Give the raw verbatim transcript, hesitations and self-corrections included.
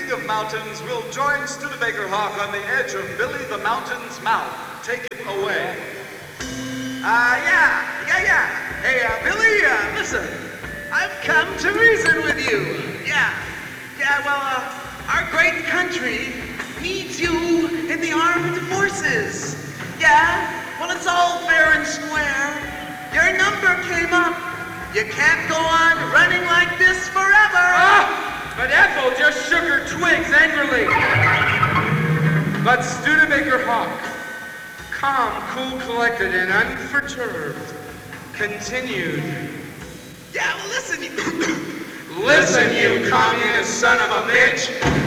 King of Mountains, will join Studebaker Hawk on the edge of Billy the Mountain's mouth. Take it away. Uh, yeah, yeah, yeah. Hey, uh, Billy, uh, listen. I've come to reason with you. Yeah, yeah, well, uh, our great country needs you in the armed forces. Yeah, well, it's all fair and square. Your number came up. You can't go on running like this forever. Ah, but Ethel just shook her twigs angrily. But Studebaker Hawk, calm, cool, collected, and unperturbed, continued. Yeah, well, listen, you... Listen, you communist son of a bitch.